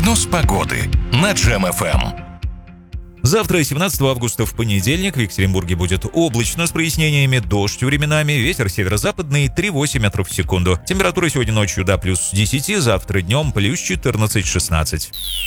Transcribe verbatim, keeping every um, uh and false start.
Прогноз погоды на Джем эф эм. Завтра, семнадцатого августа, в понедельник, в Екатеринбурге будет облачно с прояснениями, дождь временами, ветер северо-западный три-восемь метров в секунду. Температура сегодня ночью до плюс десять, завтра днем плюс четырнадцать-шестнадцать.